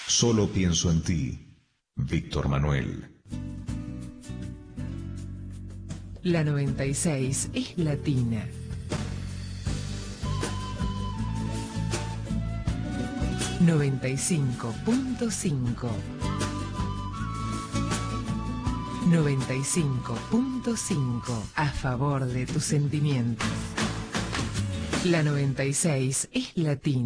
Solo pienso en ti, Víctor Manuel. La 96 es latina. ...95.5... 95.5... a favor de tus sentimientos. La 96 es latina.